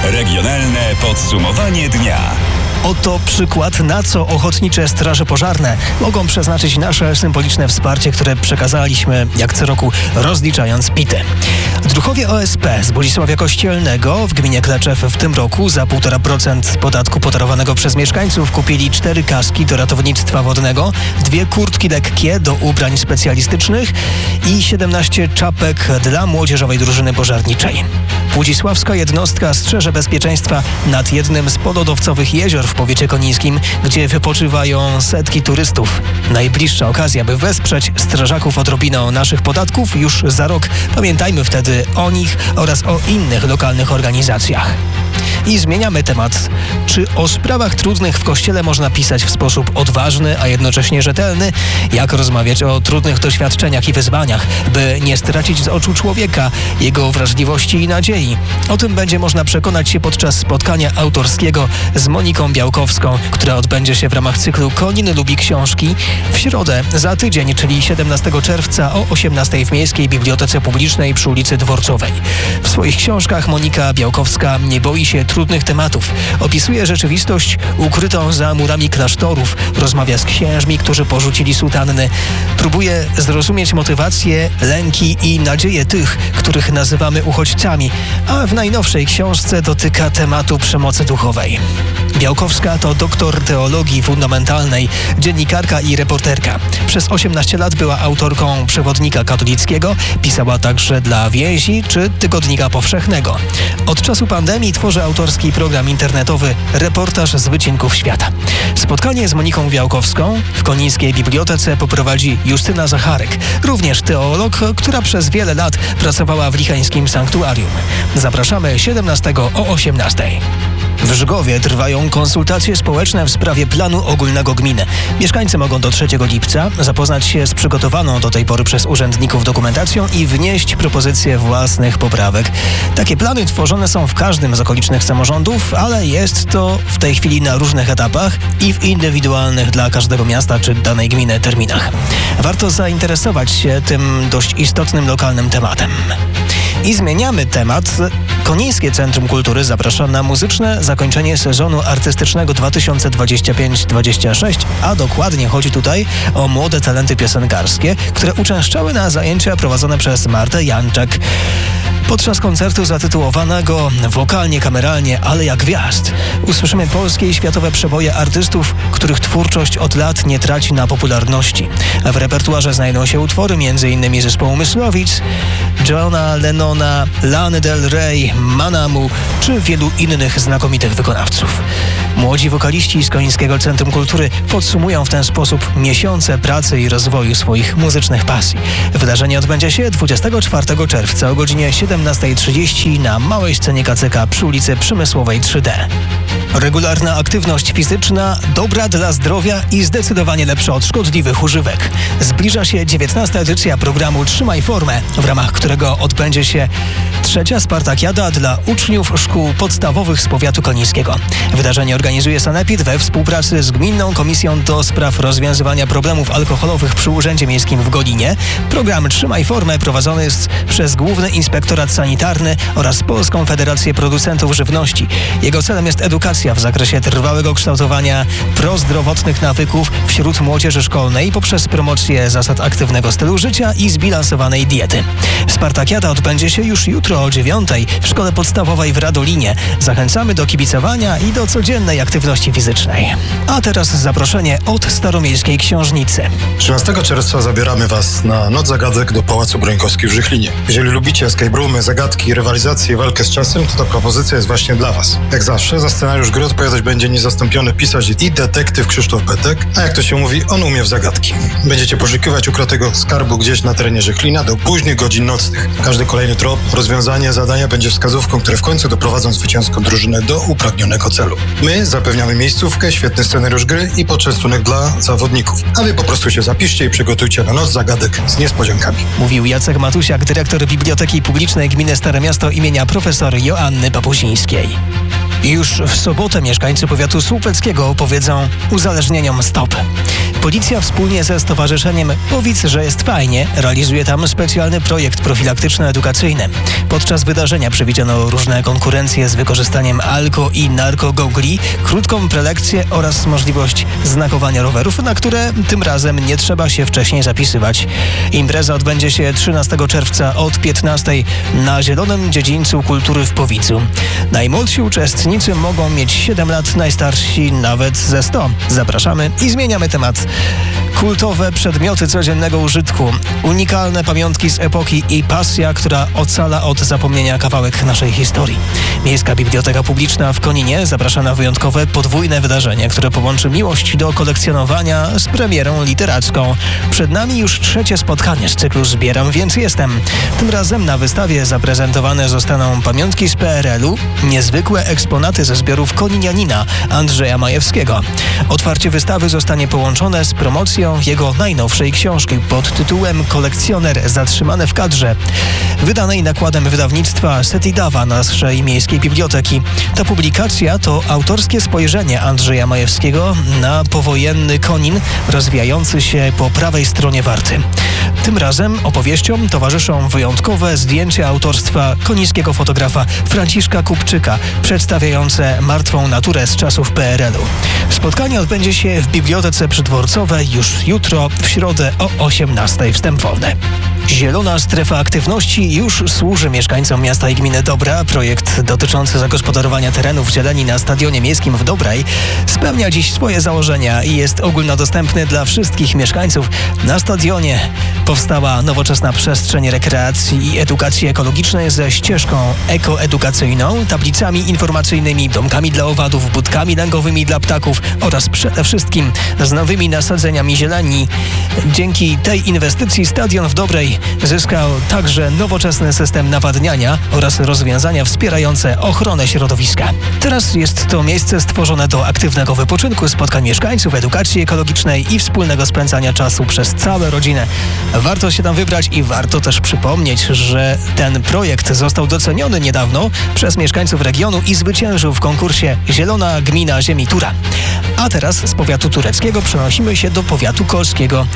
Regionalne podsumowanie dnia. Oto przykład, na co ochotnicze straże pożarne mogą przeznaczyć nasze symboliczne wsparcie, które przekazaliśmy jak co roku, rozliczając PIT-y. Druhowie OSP z Bodzisławia Kościelnego w gminie Kleczew w tym roku za 1,5% podatku podarowanego przez mieszkańców kupili 4 kaski do ratownictwa wodnego, 2 kurtki lekkie do ubrań specjalistycznych i 17 czapek dla młodzieżowej drużyny pożarniczej. Wodzisławska jednostka strzeże bezpieczeństwa nad jednym z podlodowcowych jezior w powiecie konińskim, gdzie wypoczywają setki turystów. Najbliższa okazja, by wesprzeć strażaków odrobiną naszych podatków już za rok. Pamiętajmy wtedy o nich oraz o innych lokalnych organizacjach. I zmieniamy temat. Czy o sprawach trudnych w Kościele można pisać w sposób odważny, a jednocześnie rzetelny? Jak rozmawiać o trudnych doświadczeniach i wyzwaniach, by nie stracić z oczu człowieka, jego wrażliwości i nadziei? O tym będzie można przekonać się podczas spotkania autorskiego z Moniką Białkowską, które odbędzie się w ramach cyklu Konin lubi książki w środę za tydzień, czyli 17 czerwca o 18 w Miejskiej Bibliotece Publicznej przy ulicy Dworcowej. W swoich książkach Monika Białkowska nie boi się trudnych tematów. Opisuje rzeczywistość ukrytą za murami klasztorów, rozmawia z księżmi, którzy porzucili sutanny, próbuje zrozumieć motywacje, lęki i nadzieje tych, których nazywamy uchodźcami, a w najnowszej książce dotyka tematu przemocy duchowej. Białkowska to doktor teologii fundamentalnej, dziennikarka i reporterka. Przez 18 lat była autorką Przewodnika Katolickiego, pisała także dla Więzi czy Tygodnika Powszechnego. Od czasu pandemii tworzy autorski program internetowy Reportaż z wycinków świata. Spotkanie z Moniką Białkowską w konińskiej bibliotece poprowadzi Justyna Zacharek, również teolog, która przez wiele lat pracowała w licheńskim sanktuarium. Zapraszamy 17 o 18. W Żgowie trwają konsultacje społeczne w sprawie planu ogólnego gminy. Mieszkańcy mogą do 3 lipca zapoznać się z przygotowaną do tej pory przez urzędników dokumentacją i wnieść propozycje własnych poprawek. Takie plany tworzone są w każdym z okolicznych samorządów, ale jest to w tej chwili na różnych etapach i w indywidualnych dla każdego miasta czy danej gminy terminach. Warto zainteresować się tym dość istotnym lokalnym tematem. I zmieniamy temat. Konińskie Centrum Kultury zaprasza na muzyczne zakończenie sezonu artystycznego 2025-26, a dokładnie chodzi tutaj o młode talenty piosenkarskie, które uczęszczały na zajęcia prowadzone przez Martę Janczak. Podczas koncertu zatytułowanego wokalnie, kameralnie, ale jak gwiazd, usłyszymy polskie i światowe przeboje artystów, których twórczość od lat nie traci na popularności. W repertuarze znajdą się utwory m.in. zespołu Myslowic, Johna Lennona, Lany Del Rey, Manamu czy wielu innych znakomitych wykonawców. Młodzi wokaliści z Konińskiego Centrum Kultury podsumują w ten sposób miesiące pracy i rozwoju swoich muzycznych pasji. Wydarzenie odbędzie się 24 czerwca o godzinie 17:30 na małej scenie KCK przy ulicy Przemysłowej 3D. Regularna aktywność fizyczna, dobra dla zdrowia i zdecydowanie lepsza od szkodliwych używek. Zbliża się 19. edycja programu Trzymaj Formę, w ramach którego odbędzie się 3. Spartakiada dla uczniów szkół podstawowych z powiatu konińskiego. Wydarzenie organizuje Sanepid we współpracy z Gminną Komisją do Spraw Rozwiązywania Problemów Alkoholowych przy Urzędzie Miejskim w Golinie. Program Trzymaj Formę prowadzony jest przez Główny Inspektorat Sanitarny oraz Polską Federację Producentów Żywności. Jego celem jest edukacja w zakresie trwałego kształtowania prozdrowotnych nawyków wśród młodzieży szkolnej poprzez promocję zasad aktywnego stylu życia i zbilansowanej diety. Spartakiada odbędzie się już jutro o 9:00 w Szkole Podstawowej w Radolinie. Zachęcamy do kibicowania i do codziennej aktywności fizycznej. A teraz zaproszenie od Staromiejskiej Książnicy. 13 czerwca zabieramy Was na Noc Zagadek do Pałacu Brońkowskich w Żychlinie. Jeżeli lubicie escape roomy, zagadki, rywalizacje i walkę z czasem, to ta propozycja jest właśnie dla Was. Jak zawsze za scenariusz gry odpowiadać będzie niezastąpiony pisarz i detektyw Krzysztof Betek, a jak to się mówi, on umie w zagadki. Będziecie poszukiwać ukrytego skarbu gdzieś na terenie Żychlina do późnych godzin nocnych. Każdy kolejny trop, rozwiązanie zadania będzie wskazówką, które w końcu doprowadzą zwycięską drużynę do upragnionego celu. My zapewniamy miejscówkę, świetny scenariusz gry i poczęstunek dla zawodników. A Wy po prostu się zapiszcie i przygotujcie na Noc Zagadek z niespodziankami. Mówił Jacek Matusiak, dyrektor Biblioteki Publicznej Gminy Stare Miasto imienia profesor Joanny Papuzińskiej. Już w sobotę mieszkańcy powiatu słupeckiego powiedzą uzależnieniom stop. Policja wspólnie ze Stowarzyszeniem Powiedz, że jest fajnie realizuje tam specjalny projekt profilaktyczno-edukacyjny. Podczas wydarzenia przewidziano różne konkurencje z wykorzystaniem alko- i narkogogli, krótką prelekcję oraz możliwość znakowania rowerów, na które tym razem nie trzeba się wcześniej zapisywać. Impreza odbędzie się 13 czerwca od 15 na Zielonym Dziedzińcu Kultury w Powidzu. Najmłodsi uczestnicy mogą mieć 7 lat, najstarsi nawet ze 100. Zapraszamy i zmieniamy temat. Kultowe przedmioty codziennego użytku, unikalne pamiątki z epoki i pasja, która ocala od zapomnienia kawałek naszej historii. Miejska Biblioteka Publiczna w Koninie zaprasza na wyjątkowe podwójne wydarzenie, które połączy miłość do kolekcjonowania z premierą literacką. Przed nami już 3. spotkanie z cyklu Zbieram, więc jestem. Tym razem na wystawie zaprezentowane zostaną pamiątki z PRL-u, niezwykłe eksponaty ze zbiorów koninianina Andrzeja Majewskiego. Otwarcie wystawy zostanie połączone z promocją jego najnowszej książki pod tytułem Kolekcjoner zatrzymany w kadrze, wydanej nakładem wydawnictwa Setidawa naszej Miejskiej Biblioteki. Ta publikacja to autorskie spojrzenie Andrzeja Majewskiego na powojenny Konin rozwijający się po prawej stronie Warty. Tym razem opowieściom towarzyszą wyjątkowe zdjęcia autorstwa konińskiego fotografa Franciszka Kupczyka, przedstawiające martwą naturę z czasów PRL-u. Spotkanie odbędzie się w Bibliotece Przydworcowej już jutro, w środę o 18:00. Wstęp wolny. Zielona strefa aktywności już służy mieszkańcom miasta i gminy Dobra. Projekt dotyczący zagospodarowania terenów zieleni na Stadionie Miejskim w Dobrej spełnia dziś swoje założenia i jest ogólnodostępny dla wszystkich mieszkańców. Na stadionie powstała nowoczesna przestrzeń rekreacji i edukacji ekologicznej ze ścieżką ekoedukacyjną, tablicami informacyjnymi, domkami dla owadów, budkami lęgowymi dla ptaków oraz przede wszystkim z nowymi nasadzeniami zieleni. Dzięki tej inwestycji stadion w Dobrej zyskał także nowoczesny system nawadniania oraz rozwiązania wspierające ochronę środowiska. Teraz jest to miejsce stworzone do aktywnego wypoczynku, spotkań mieszkańców, edukacji ekologicznej i wspólnego spędzania czasu przez całe rodziny. Warto się tam wybrać i warto też przypomnieć, że ten projekt został doceniony niedawno przez mieszkańców regionu i zwyciężył w konkursie Zielona Gmina Ziemi Tura. A teraz z powiatu tureckiego przenosimy się do powiatu kolskiego.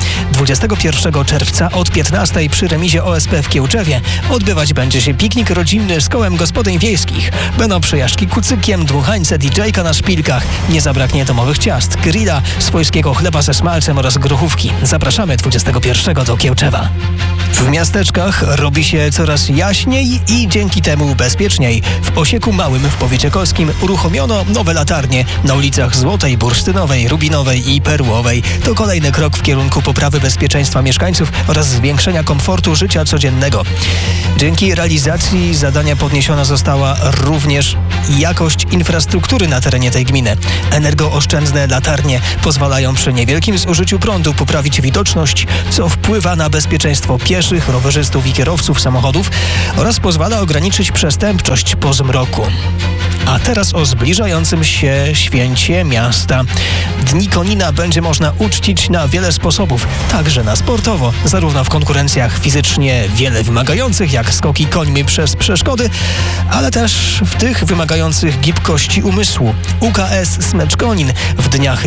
21 czerwca od 15 przy remizie OSP w Kiełczewie odbywać będzie się piknik rodzinny z kołem gospodyń wiejskich. Będą przejażdżki kucykiem, dmuchańce, DJ-ka na szpilkach. Nie zabraknie domowych ciast, grilla, swojskiego chleba ze smalcem oraz grochówki. Zapraszamy 21 do Kiełczewa. W miasteczkach robi się coraz jaśniej i dzięki temu bezpieczniej. W Osieku Małym w powiecie kolskim uruchomiono nowe latarnie na ulicach Złotej, Bursztynowej, Rubinowej i Perłowej. To kolejny krok w kierunku poprawy bezpieczeństwa mieszkańców oraz zwiększenia komfortu życia codziennego. Dzięki realizacji zadania podniesiona została również jakość infrastruktury na terenie tej gminy. Energooszczędne latarnie pozwalają przy niewielkim zużyciu prądu poprawić widoczność, co wpływa na bezpieczeństwo pieszych, rowerzystów i kierowców samochodów oraz pozwala ograniczyć przestępczość po zmroku. A teraz o zbliżającym się święcie miasta. Dni Konina będzie można uczcić na wiele sposobów, także na sportowo, zarówno w konkurencjach fizycznie wiele wymagających, jak skoki końmi przez przeszkody, ale też w tych wymagających gibkości umysłu. UKS Smecz Konin w dniach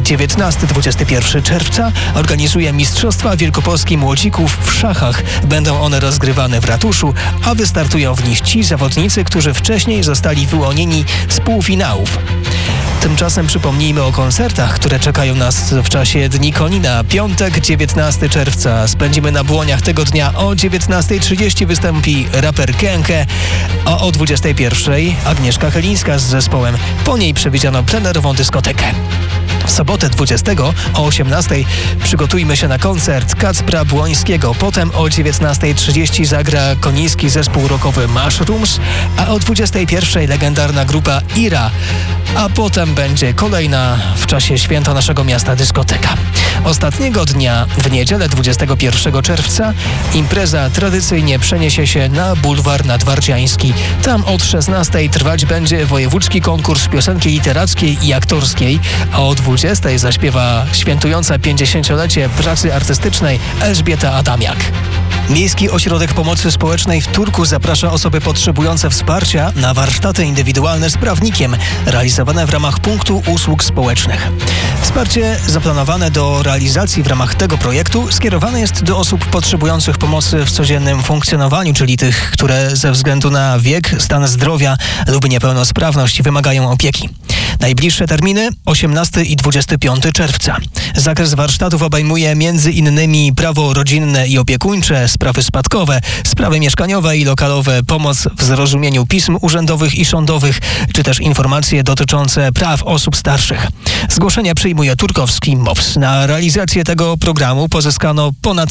19-21 czerwca organizuje Mistrzostwa Wielkopolski Młocików w szachach. Będą one rozgrywane w ratuszu, a wystartują w nich ci zawodnicy, którzy wcześniej zostali wyłonieni z półfinałów. Tymczasem przypomnijmy o koncertach, które czekają nas w czasie Dni Konina. Piątek, 19 czerwca. Spędzimy na Błoniach tego dnia. O 19:30 wystąpi raper Kenke, a o 21:00 Agnieszka Chylińska z zespołem. Po niej przewidziano plenerową dyskotekę. W sobotę 20 o 18:00 przygotujmy się na koncert Kacpra Błońskiego. Potem o 19:30 zagra koniński zespół rockowy Mushrooms, a o 21:00 legendarna grupa Ira. A potem będzie kolejna w czasie święta naszego miasta dyskoteka. Ostatniego dnia, w niedzielę 21 czerwca, impreza tradycyjnie przeniesie się na bulwar nadwarciański. Tam od 16:00 trwać będzie wojewódzki konkurs piosenki literackiej i aktorskiej, a o 20:00 zaśpiewa świętująca 50-lecie pracy artystycznej Elżbieta Adamiak. Miejski Ośrodek Pomocy Społecznej w Turku zaprasza osoby potrzebujące wsparcia na warsztaty indywidualne z prawnikiem, realizowane w ramach punktu usług społecznych. Wsparcie zaplanowane do realizacji w ramach tego projektu skierowane jest do osób potrzebujących pomocy w codziennym funkcjonowaniu, czyli tych, które ze względu na wiek, stan zdrowia lub niepełnosprawność wymagają opieki. Najbliższe terminy 18 i 25 czerwca. Zakres warsztatów obejmuje m.in. prawo rodzinne i opiekuńcze, sprawy spadkowe, sprawy mieszkaniowe i lokalowe, pomoc w zrozumieniu pism urzędowych i sądowych, czy też informacje dotyczące praw osób starszych. Zgłoszenia przyjmuje turkowski MOPS. Na realizację tego programu pozyskano ponad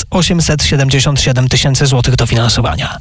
877 000 złotych dofinansowania.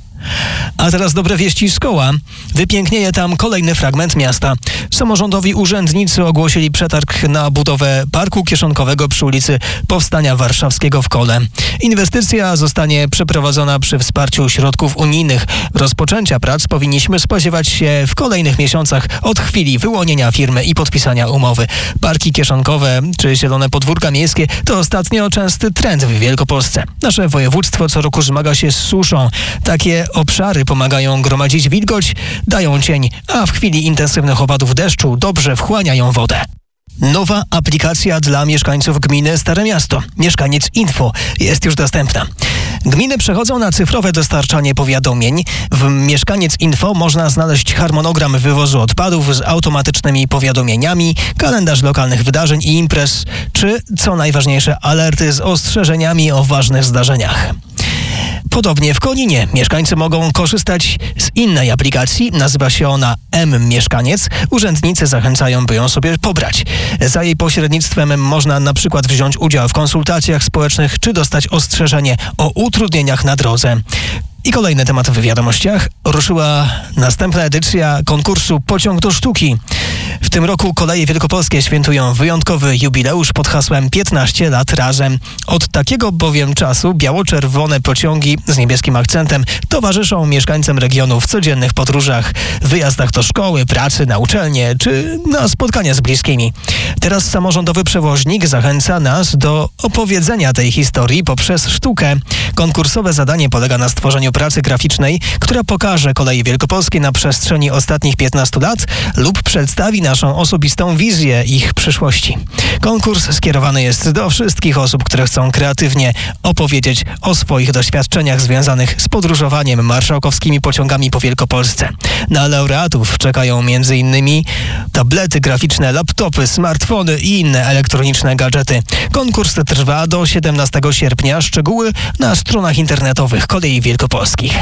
A teraz dobre wieści z koła. Wypięknieje tam kolejny fragment miasta. Samorządowi urzędnicy ogłosili przetarg na budowę parku kieszonkowego przy ulicy Powstania Warszawskiego w Kole. Inwestycja zostanie przeprowadzona przy wsparciu środków unijnych. Rozpoczęcia prac powinniśmy spodziewać się w kolejnych miesiącach od chwili wyłonienia firmy i podpisania umowy. Parki kieszonkowe czy zielone podwórka miejskie to ostatnio częsty trend w Wielkopolsce. Nasze województwo co roku zmaga się z suszą. Takie obszary pomagają gromadzić wilgoć, dają cień, a w chwili intensywnych opadów deszczu dobrze wchłaniają wodę. Nowa aplikacja dla mieszkańców gminy Stare Miasto. Mieszkaniec Info jest już dostępna. Gminy przechodzą na cyfrowe dostarczanie powiadomień. W Mieszkaniec Info można znaleźć harmonogram wywozu odpadów z automatycznymi powiadomieniami, kalendarz lokalnych wydarzeń i imprez, czy, co najważniejsze, alerty z ostrzeżeniami o ważnych zdarzeniach. Podobnie w Koninie mieszkańcy mogą korzystać z innej aplikacji. Nazywa się ona M-Mieszkaniec. Urzędnicy zachęcają, by ją sobie pobrać. Za jej pośrednictwem można na przykład wziąć udział w konsultacjach społecznych czy dostać ostrzeżenie o utrudnieniach na drodze. I kolejny temat w wiadomościach. Ruszyła następna edycja konkursu Pociąg do sztuki. W tym roku Koleje Wielkopolskie świętują wyjątkowy jubileusz pod hasłem 15 lat razem. Od takiego bowiem czasu biało-czerwone pociągi z niebieskim akcentem towarzyszą mieszkańcom regionu w codziennych podróżach, wyjazdach do szkoły, pracy, na uczelnię czy na spotkania z bliskimi. Teraz samorządowy przewoźnik zachęca nas do opowiedzenia tej historii poprzez sztukę. Konkursowe zadanie polega na stworzeniu pracy graficznej, która pokaże Koleje Wielkopolskie na przestrzeni ostatnich 15 lat lub przedstawi naszą osobistą wizję ich przyszłości. Konkurs skierowany jest do wszystkich osób, które chcą kreatywnie opowiedzieć o swoich doświadczeniach związanych z podróżowaniem marszałkowskimi pociągami po Wielkopolsce. Na laureatów czekają m.in. tablety graficzne, laptopy, smartfony i inne elektroniczne gadżety. Konkurs trwa do 17 sierpnia. Szczegóły na stronach internetowych Kolei Wielkopolskich.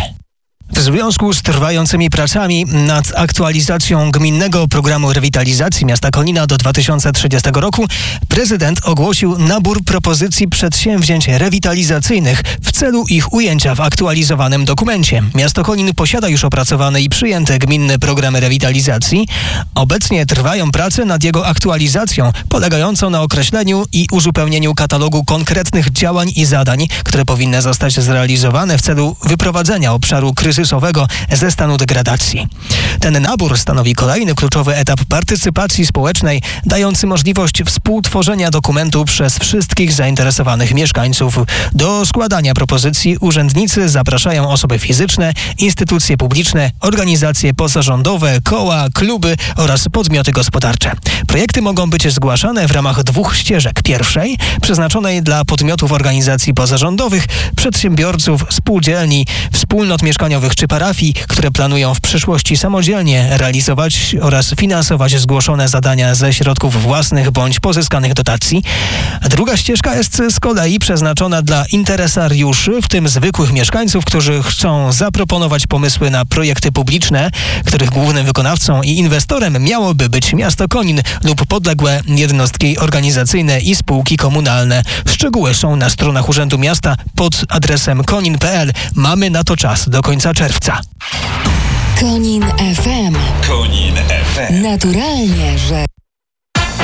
W związku z trwającymi pracami nad aktualizacją gminnego programu rewitalizacji miasta Konina do 2030 roku prezydent ogłosił nabór propozycji przedsięwzięć rewitalizacyjnych w celu ich ujęcia w aktualizowanym dokumencie. Miasto Konin posiada już opracowany i przyjęty gminny program rewitalizacji. Obecnie trwają prace nad jego aktualizacją, polegającą na określeniu i uzupełnieniu katalogu konkretnych działań i zadań, które powinny zostać zrealizowane w celu wyprowadzenia obszaru kryzysowego ze stanu degradacji. Ten nabór stanowi kolejny kluczowy etap partycypacji społecznej, dający możliwość współtworzenia dokumentu przez wszystkich zainteresowanych mieszkańców. Do składania propozycji urzędnicy zapraszają osoby fizyczne, instytucje publiczne, organizacje pozarządowe, koła, kluby oraz podmioty gospodarcze. Projekty mogą być zgłaszane w ramach 2 ścieżek. Pierwszej, przeznaczonej dla podmiotów organizacji pozarządowych, przedsiębiorców, spółdzielni, wspólnot mieszkaniowych czy parafii, które planują w przyszłości samodzielnie realizować oraz finansować zgłoszone zadania ze środków własnych bądź pozyskanych dotacji. Druga ścieżka jest z kolei przeznaczona dla interesariuszy, w tym zwykłych mieszkańców, którzy chcą zaproponować pomysły na projekty publiczne, których głównym wykonawcą i inwestorem miałoby być miasto Konin lub podległe jednostki organizacyjne i spółki komunalne. Szczegóły są na stronach Urzędu Miasta pod adresem konin.pl. Mamy na to czas do końca czerwca. Konin FM. Konin FM. Naturalnie, że